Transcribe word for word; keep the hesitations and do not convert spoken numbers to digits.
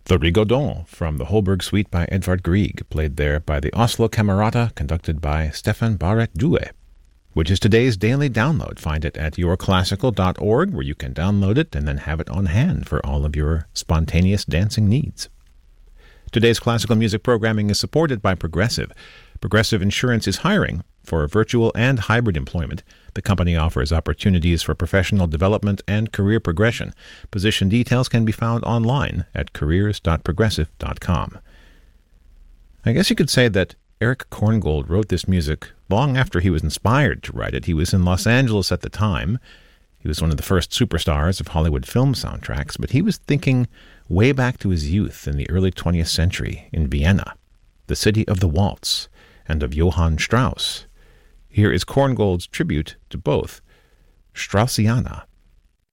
The Rigaudon from the Holberg Suite by Edvard Grieg, played there by the Oslo Camerata, conducted by Stefan Barrett Due, which is today's daily download. Find it at your classical dot org, where you can download it and then have it on hand for all of your spontaneous dancing needs. Today's classical music programming is supported by Progressive. Progressive Insurance is hiring for virtual and hybrid employment. The company offers opportunities for professional development and career progression. Position details can be found online at careers dot progressive dot com. I guess you could say that Erich Korngold wrote this music long after he was inspired to write it. He was in Los Angeles at the time. He was one of the first superstars of Hollywood film soundtracks, but he was thinking way back to his youth in the early twentieth century in Vienna, the city of the waltz and of Johann Strauss. Here is Korngold's tribute to both Straussiana